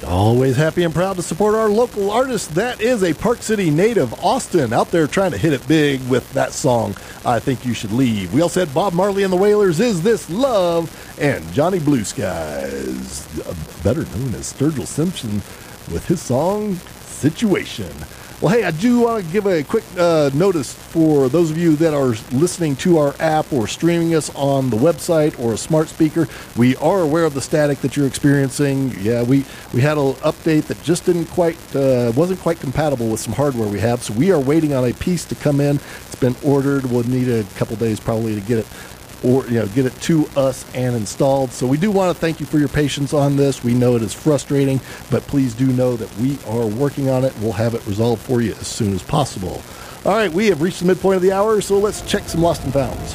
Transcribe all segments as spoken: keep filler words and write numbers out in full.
Always happy and proud to support our local artist. That is a Park City native, Austin, out there trying to hit it big with that song, I Think You Should Leave. We also had Bob Marley and the Wailers, Is This Love? And Johnny Blue Skies, better known as Sturgill Simpson, with his song, Situation. Well, hey, I do want to give a quick uh, notice for those of you that are listening to our app or streaming us on the website or a smart speaker. We are aware of the static that you're experiencing. Yeah, we, we had an update that just didn't quite, uh, wasn't quite compatible with some hardware we have, so we are waiting on a piece to come in. It's been ordered. We'll need a couple days probably to get it or you know get it to us and installed. So we do want to thank you for your patience on this. We know it is frustrating, but please do know that we are working on it. We'll have it resolved for you as soon as possible. All right, we have reached the midpoint of the hour, so let's check some lost and founds.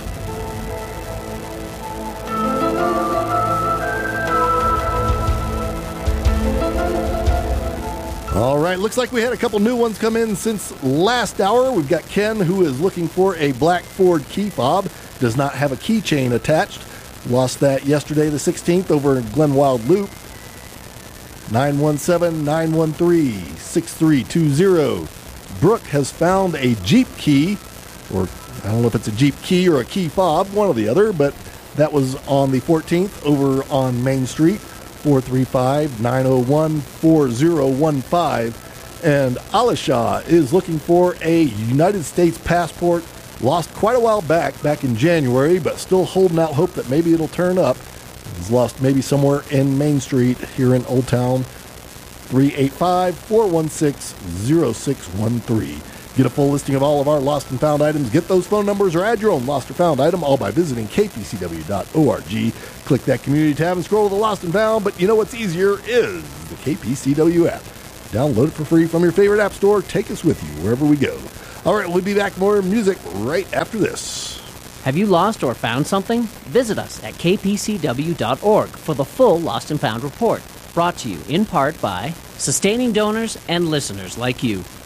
All right, looks like we had a couple new ones come in since last hour. We've got Ken, who is looking for a black Ford key fob. Does not have a keychain attached. Lost that yesterday the sixteenth over in Glenwild Loop. nine one seven, nine one three, six three two zero. Brooke has found a Jeep key, or I don't know if it's a Jeep key or a key fob, one or the other, but that was on the fourteenth over on Main Street, four three five, nine oh one, four oh one five. And Alisha is looking for a United States passport. Lost quite a while back, back in January, but still holding out hope that maybe it'll turn up. It's lost maybe somewhere in Main Street here in Old Town. three eight five, four one six, oh six one three. Get a full listing of all of our lost and found items. Get those phone numbers or add your own lost or found item, all by visiting k p c w dot org. Click that community tab and scroll to the lost and found, but you know what's easier is the K P C W app. Download it for free from your favorite app store. Take us with you wherever we go. All right, we'll be back with more music right after this. Have you lost or found something? Visit us at k p c w dot org for the full Lost and Found report. Brought to you in part by sustaining donors and listeners like you.